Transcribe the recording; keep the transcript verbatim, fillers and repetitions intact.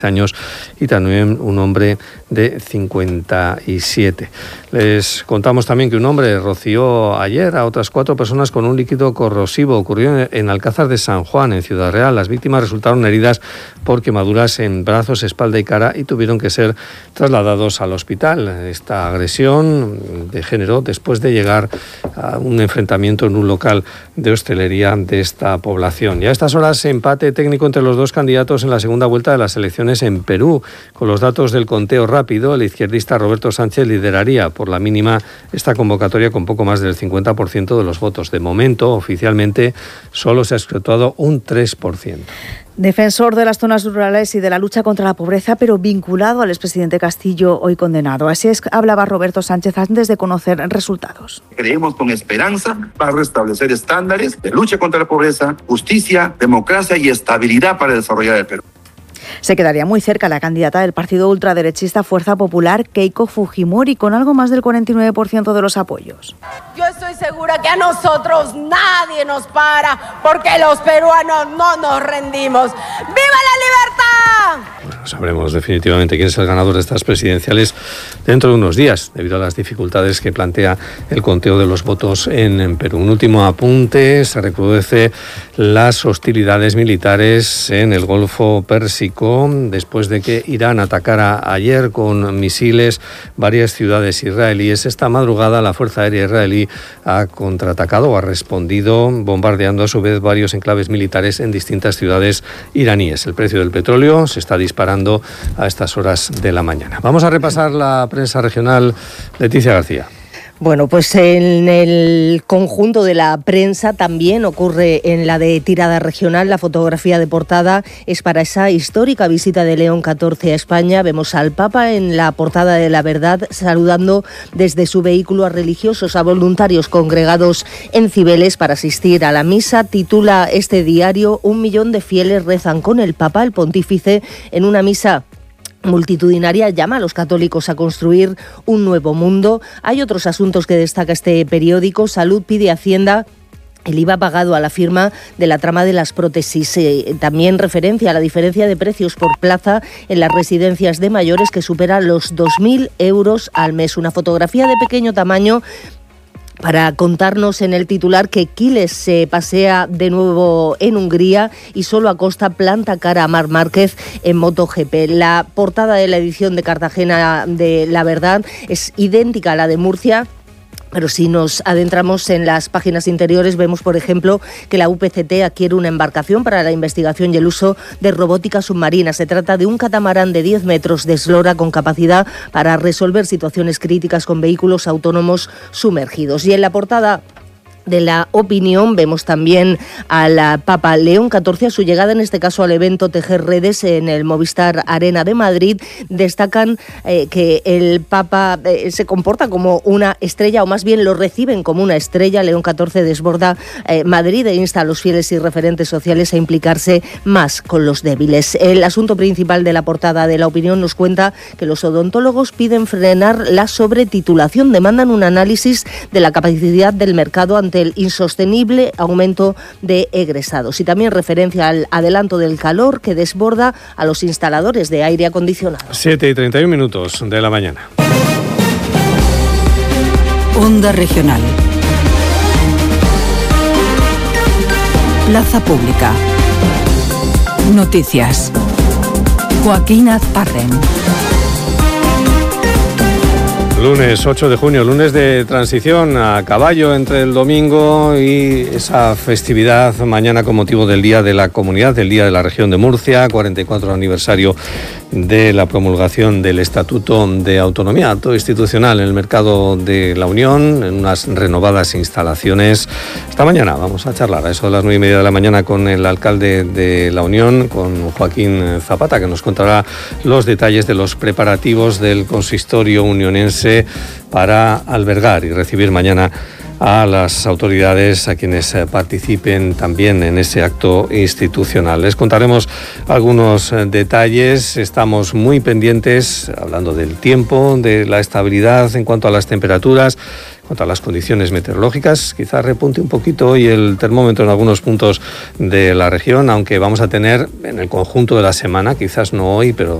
años y también un hombre de cincuenta y siete. Les contamos también que un hombre roció ayer a otras cuatro personas con un líquido corrosivo. Ocurrió en Alcázar de San Juan, en Ciudad Real. Las víctimas resultaron heridas por quemaduras en brazos, espalda y cara y tuvieron que ser trasladados al hospital. Esta agresión degeneró después de llegar a un enfrentamiento en un local de hostelería de esta población. Y a estas horas, empate técnico entre los dos candidatos en la segunda vuelta de las elecciones en Perú. Con los datos del conteo rápido, el izquierdista Roberto Sánchez lideraría por la mínima esta convocatoria con poco más del cincuenta por ciento de los votos. De momento, oficialmente, solo se ha escrutado un tres por ciento. Defensor de las zonas rurales y de la lucha contra la pobreza, pero vinculado al expresidente Castillo, hoy condenado. Así es, hablaba Roberto Sánchez antes de conocer resultados. Creemos con esperanza para restablecer estándares de lucha contra la pobreza, justicia, democracia y estabilidad para desarrollar el Perú. Se quedaría muy cerca la candidata del partido ultraderechista Fuerza Popular, Keiko Fujimori, con algo más del cuarenta y nueve por ciento de los apoyos. Yo estoy segura que a nosotros nadie nos para, porque los peruanos no nos rendimos. ¡Viva la libertad! Bueno, sabremos definitivamente quién es el ganador de estas presidenciales dentro de unos días, debido a las dificultades que plantea el conteo de los votos en, en Perú. Un último apunte: se recrudece las hostilidades militares en el Golfo Pérsico después de que Irán atacara ayer con misiles varias ciudades israelíes. Esta madrugada la Fuerza Aérea israelí ha contraatacado o ha respondido bombardeando a su vez varios enclaves militares en distintas ciudades iraníes. El precio del petróleo se está disparando a estas horas de la mañana. Vamos a repasar la prensa regional. Leticia García. Bueno, pues en el conjunto de la prensa también ocurre en la de tirada regional. La fotografía de portada es para esa histórica visita de León catorce a España. Vemos al Papa en la portada de La Verdad saludando desde su vehículo a religiosos, a voluntarios congregados en Cibeles para asistir a la misa. Titula este diario: un millón de fieles rezan con el Papa. El pontífice, en una misa multitudinaria, llama a los católicos a construir un nuevo mundo. Hay otros asuntos que destaca este periódico. Salud pide a Hacienda el I V A pagado a la firma de la trama de las prótesis. Eh, también referencia a la diferencia de precios por plaza en las residencias de mayores, que supera los dos mil euros al mes. Una fotografía de pequeño tamaño para contarnos en el titular que Quiles se pasea de nuevo en Hungría y solo Acosta planta cara a Marc Márquez en MotoGP. La portada de la edición de Cartagena de La Verdad es idéntica a la de Murcia, pero si nos adentramos en las páginas interiores vemos, por ejemplo, que la U P C T adquiere una embarcación para la investigación y el uso de robótica submarina. Se trata de un catamarán de diez metros de eslora con capacidad para resolver situaciones críticas con vehículos autónomos sumergidos. Y en la portada de La Opinión vemos también al Papa León catorce, a su llegada en este caso al evento Tejer Redes en el Movistar Arena de Madrid. Destacan eh, que el Papa eh, se comporta como una estrella, o más bien lo reciben como una estrella. León catorce desborda eh, Madrid e insta a los fieles y referentes sociales a implicarse más con los débiles. El asunto principal de la portada de La Opinión nos cuenta que los odontólogos piden frenar la sobretitulación, demandan un análisis de la capacidad del mercado ante el insostenible aumento de egresados, y también referencia al adelanto del calor que desborda a los instaladores de aire acondicionado. siete y treinta y un minutos de la mañana. Onda Regional. Plaza Pública. Noticias. Joaquín Azparren. Lunes ocho de junio, lunes de transición a caballo entre el domingo y esa festividad mañana con motivo del Día de la Comunidad, del Día de la Región de Murcia, cuarenta y cuatro aniversario de la promulgación del Estatuto de Autonomía, acto institucional en el mercado de la Unión, en unas renovadas instalaciones. Esta mañana vamos a charlar a eso de las nueve y media de la mañana con el alcalde de la Unión, con Joaquín Zapata, que nos contará los detalles de los preparativos del consistorio unionense para albergar y recibir mañana a las autoridades, a quienes participen también en ese acto institucional. Les contaremos algunos detalles. Estamos muy pendientes, hablando del tiempo, de la estabilidad en cuanto a las temperaturas, cuanto a las condiciones meteorológicas, quizás repunte un poquito hoy el termómetro en algunos puntos de la región, aunque vamos a tener en el conjunto de la semana, quizás no hoy, pero